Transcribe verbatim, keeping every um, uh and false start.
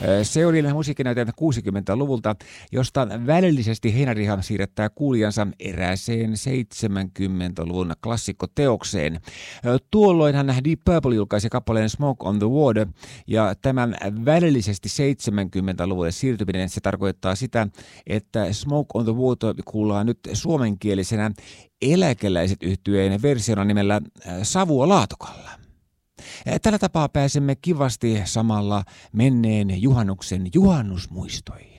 Se oli musiikkinäytelmä kuusikymmentäluvulta, josta välillisesti Heinäriha siirrettää kuulijansa erääseen seitsemänkymmentäluvun klassikkoteokseen. Tuolloinhan Deep Purple julkaisi kappaleen Smoke on the Water, ja tämän välillisesti seitsemänkymmentäluvulle siirtyminen, se tarkoittaa sitä, että Smoke on the Water kuullaan nyt suomenkielisenä Eläkeläiset -yhtyeen versiona nimellä Savua Laatokalla. Tällä tapaa pääsemme kivasti samalla menneen juhannuksen juhannusmuistoihin.